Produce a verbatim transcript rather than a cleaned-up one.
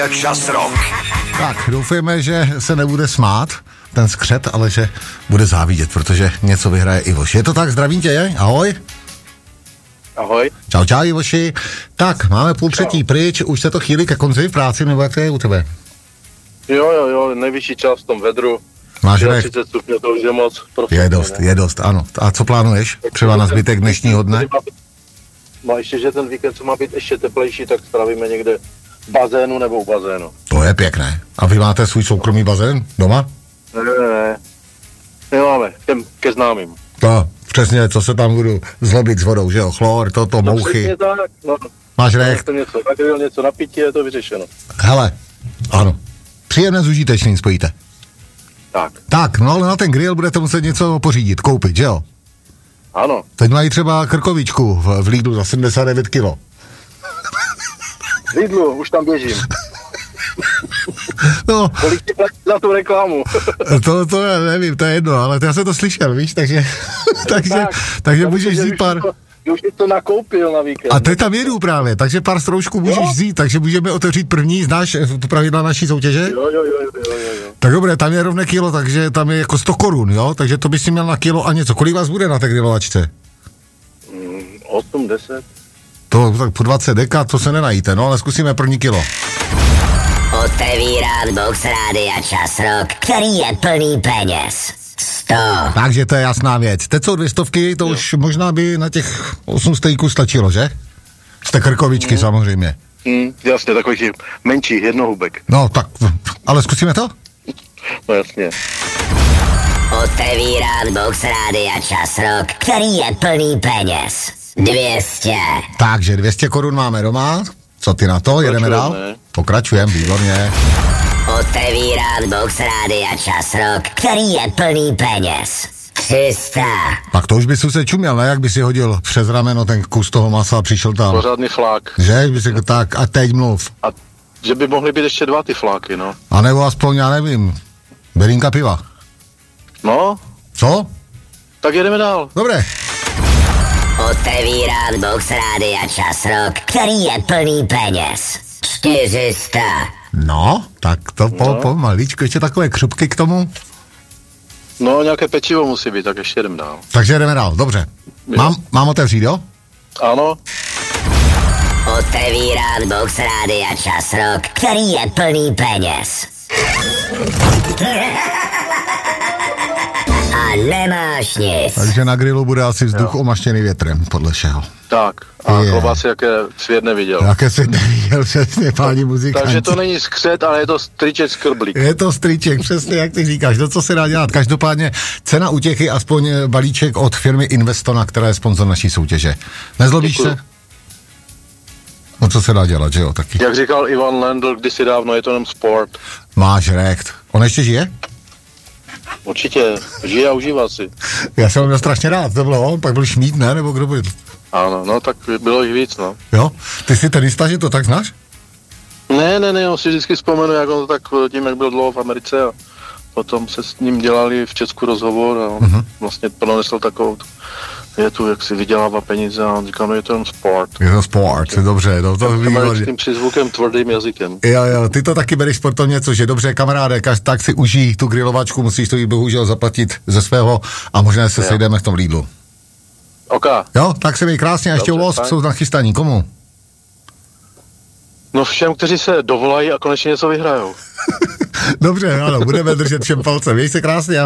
Čas rok. Tak, doufujeme, že se nebude smát ten skřet, ale že bude závidět, protože něco vyhraje Ivoš. Je to tak? Zdravím tě, ahoj. Ahoj. Čau, čau, Ivoši. Tak, máme půl třetí pryč, už se to chýlí ke konci v práci, nebo jak to je u tebe? Jo, jo, jo, nejvyšší čas v tom vedru. Máš nech? třicet stupňů, to už je moc. Prostě, je dost, ne? je dost, ano. A co plánuješ? Třeba na zbytek dnešního dne? No ještě, že ten víkend, co má být ještě teplejší, tak strávíme někde v bazénu nebo u bazénu. To je pěkné. A vy máte svůj soukromý bazén doma? Ne, ne, ne. Nemáme, jdem ke známým. To, přesně, co se tam budu zlobit s vodou, že jo? Chlor, toto, no, mouchy. Přesně tak, no. Máš nech? Něco, tak něco na pití, je to vyřešeno. Hele, ano. Příjemné s užitečným spojíte. Tak. Tak, no ale na ten grill budete muset něco pořídit, koupit, že jo? Ano. Teď mají třeba krkovičku v, v Lidlu za sedmdesát devět kilo. V Lidlu, už tam běžím. No. Kolik ti platí za tu reklamu? to, to já nevím, to je jedno, ale já jsem to slyšel, víš, takže, takže, tak, takže můžeš vzít pár... Už jsi to nakoupil na víkend. A teď tam jedu právě, takže pár stroužků můžeš jo? vzít, takže můžeme otevřít první, znáš to pravidla naší soutěže? Jo, jo, jo, jo, jo, jo. Tak dobré, tam je rovné kilo, takže tam je jako sto korun, jo, takže to bys si měl na kilo a něco. Kolik vás bude na té grilovačce? Mm, osm, deset. To tak po dvacet deka, to se nenajíte, no, ale zkusíme první kilo. Otevírám box rádia Čas rok, který je plný peněz. sto. Takže to je jasná věc. Teď jsou dvě stovky, to jo. Už možná by na těch osm stejků stačilo, že? Z té krkovičky mm. samozřejmě. Mm, jasně, takových menších, jednohubek. No, tak, ale zkusíme to? No jasně. Otevírám box rádia Čas rok, který je plný peněz. dvě stě. Takže dvě stě korun máme doma. Co ty na to? Jedeme dál? Pokračujeme, výborně. Otevírám box rádia Čas rok, který je plný peněz. tři sta. Tak to už bys se čuměl, ne? Jak by si hodil přes rameno ten kus toho masa a přišel tam. Pořádný flák. Že? By si tak, a teď mluv. A že by mohly být ještě dva ty fláky, no. A nebo aspoň, já nevím, berínka piva. No. Co? Tak jedeme dál. Dobré. Otevírám box rádia Čas rok, který je plný peněz. čtyři sta. No, tak to po, no. pomaličku, ještě takové křupky k tomu. No, nějaké pečivo musí být, tak ještě jedeme dál. Takže jdeme dál, dobře. Mám, mám otevřít, jo? Ano. Otevírám box rádia Čas rok, který je plný peněz. A nemáš nic. Takže na grilu bude asi vzduch jo. omaštěný větrem, podle všeho. Tak, a je. klobásy, jaké svět neviděl. Jaké svět neviděl, přesně, páni muzikanti. Takže to není skřet, ale je to strýček skrblík. Je to strýček, přesně jak ty říkáš, to, co se dá dělat. Každopádně cena útěchy, aspoň balíček od firmy Investona, která je sponzor naší soutěže. Nezlobíš Děkuju. se? No co se dá dělat, že jo, taky. Jak říkal Ivan Lendl kdysi dávno, je to jenom sport. Máš rekt. On ještě žije? Určitě, žije a užívá si. Já jsem ho měl strašně rád, to bylo on, pak byl Šmíd, ne, nebo kdo byl? Ano, no tak bylo jich víc, no. Jo? Ty jsi tenista, že to tak znáš? Ne, ne, ne, on si vždycky vzpomenu, jak on to tak tím, jak byl dlouho v Americe a potom se s ním dělali v Česku rozhovor a on uh-huh. vlastně pronesl takovou je tu, jak si vydělává peníze a on říká, no je to jen sport. Je to sport, je dobře, no to výborně. S tím přizvukem, tvrdým jazykem. Jo, jo, ty to taky bereš sportovně, což je dobře, kamaráde, kaž, tak si užij tu grilovačku, musíš to jít bohužel zaplatit ze svého a možná se jo. sejdeme v tom Lidlu. OK. Jo, tak se mi krásně a ještě los jsou nachystaní, komu? No všem, kteří se dovolají a konečně něco vyhrajou. Dobře, ano, budeme držet všem palce, měj se krásně.